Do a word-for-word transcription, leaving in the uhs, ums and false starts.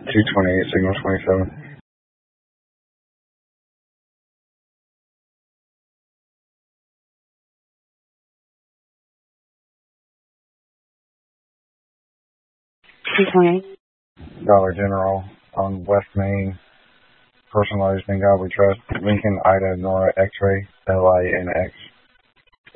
two twenty-eight, signal twenty-seven. two twenty-eight. Dollar General on West Main. Personalized in God we trust. Lincoln, Ida, Nora, X-ray, L I N X.